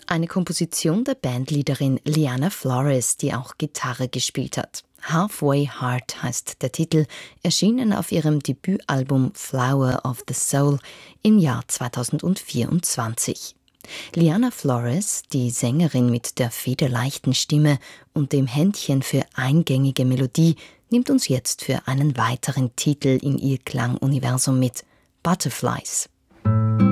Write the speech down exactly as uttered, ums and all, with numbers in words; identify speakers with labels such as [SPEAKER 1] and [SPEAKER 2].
[SPEAKER 1] Eine Komposition der Bandleaderin Liana Flores, die auch Gitarre gespielt hat. Halfway Heart heißt der Titel, erschienen auf ihrem Debütalbum Flower of the Soul im Jahr zweitausendvierundzwanzig. Liana Flores, die Sängerin mit der federleichten Stimme und dem Händchen für eingängige Melodie, nimmt uns jetzt für einen weiteren Titel in ihr Klanguniversum mit: Butterflies.